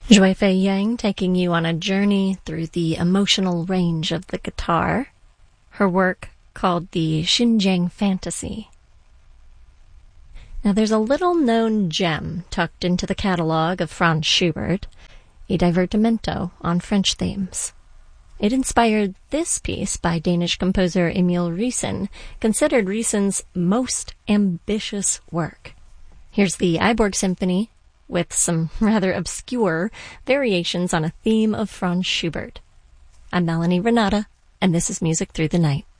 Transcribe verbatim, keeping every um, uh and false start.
Zhui Fei Yang taking you on a journey through the emotional range of the guitar. Her work called the Xinjiang Fantasy. Now there's a little-known gem tucked into the catalog of Franz Schubert, a divertimento on French themes. It inspired this piece by Danish composer Emil Riesen, considered Riesen's most ambitious work. Here's the Iborg Symphony, with some rather obscure variations on a theme of Franz Schubert. I'm Melanie Renata, and this is Music Through the Night.